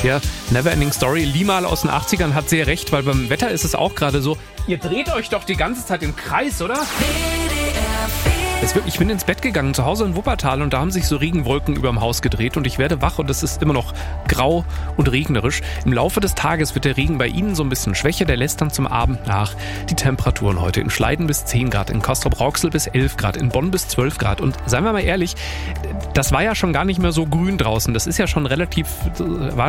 Ja, Neverending Story. Limal aus den 80ern hat sehr recht, weil beim Wetter ist es auch gerade so, ihr dreht euch doch die ganze Zeit im Kreis, oder? Ich bin ins Bett gegangen, zu Hause in Wuppertal, und da haben sich so Regenwolken über dem Haus gedreht und ich werde wach und es ist immer noch grau und regnerisch. Im Laufe des Tages wird der Regen bei Ihnen so ein bisschen schwächer, der lässt dann zum Abend nach. Die Temperaturen heute in Schleiden bis 10 Grad, in Castrop-Rauxel bis 11 Grad, in Bonn bis 12 Grad. Und seien wir mal ehrlich, das war ja schon gar nicht mehr so grün draußen, das ist ja schon war